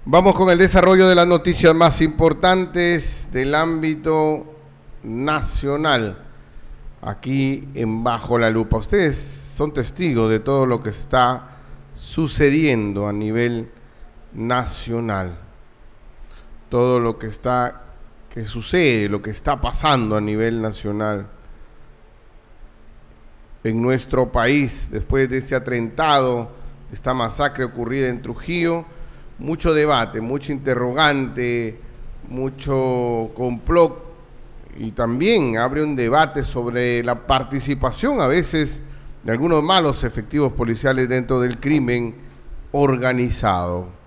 Vamos con el desarrollo de las noticias más importantes del ámbito nacional, aquí en Bajo la Lupa. Ustedes son testigos de todo lo que está sucediendo a nivel nacional, todo lo que sucede, lo que está pasando a nivel nacional en nuestro país después de ese atentado, esta masacre ocurrida en Trujillo. Mucho debate, mucho interrogante, mucho complot, y también abre un debate sobre la participación a veces de algunos malos efectivos policiales dentro del crimen organizado.